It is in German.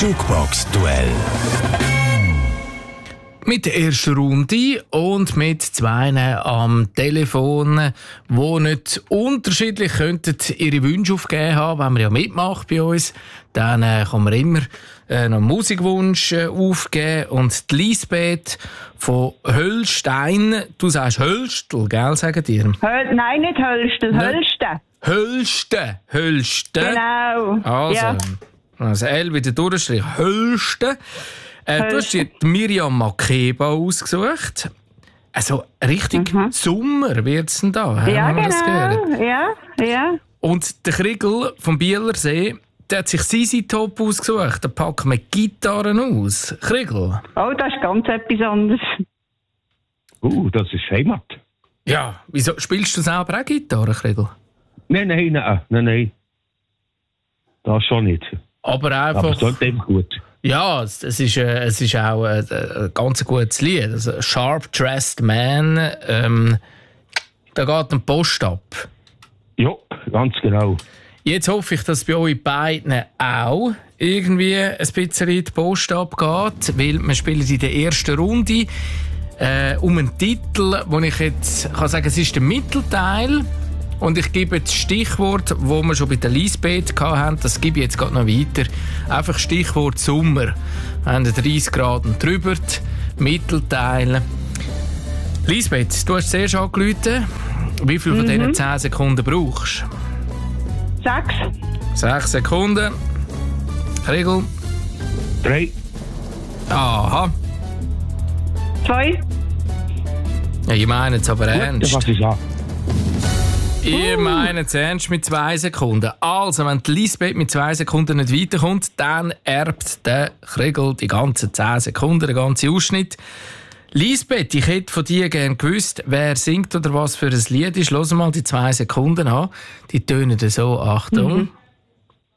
Jukebox-Duell. Mit der ersten Runde und mit zwei am Telefon, die nicht unterschiedlich könnten ihre Wünsche aufgeben haben. Wenn man ja mitmacht bei uns, dann kann man immer noch einen Musikwunsch aufgeben. Und die Lisbeth von Höllstein, du sagst Höllstel, gell, sagen dir? Nein, nicht Höllstel, Höllsten. Höllsten. Genau. Also, ja. Also L wieder durchstrich. Höllsten. Du hast dir die Miriam Makeba ausgesucht. Also richtig Sommer wird es denn da. Ja, genau. Ja. Und der Kriegel vom Bielersee, der hat sich Sisi Top ausgesucht. Da packen wir Gitarren aus. Kriegel. Oh, das ist ganz etwas anderes. Das ist Heimat. Ja, wieso spielst du selber auch Gitarre, Kriegel? Nein. Das schon nicht. Aber einfach... Aber es klingt eben gut. Ja, es ist auch ein ganz gutes Lied. Also, Sharp Dressed Man, da geht ein Post ab. Ja, ganz genau. Jetzt hoffe ich, dass bei euch beiden auch irgendwie ein bisschen die Post abgeht, weil wir spielen in der ersten Runde um einen Titel, wo ich jetzt kann sagen, es ist der Mittelteil. Und ich gebe das Stichwort, wo wir schon bei der Lisbeth hatten, das gebe ich jetzt gerade noch weiter. Einfach Stichwort Sommer. Wir haben 30 Grad und drüber, Mittelteil. Lisbeth, du hast zuerst angerufen. Wie viel von diesen 10 Sekunden brauchst du? 6 Sekunden. Regel? 3. Aha. 2. Ja, ich meine es aber ernst. Was ist das? Ihr meint es ernst mit 2 Sekunden. Also, wenn die Lisbeth mit 2 Sekunden nicht weiterkommt, dann erbt der Kriegel die ganzen 10 Sekunden, den ganzen Ausschnitt. Lisbeth, ich hätte von dir gerne gewusst, wer singt oder was für ein Lied ist. Hör mal die 2 Sekunden an. Die tönen so. Achtung.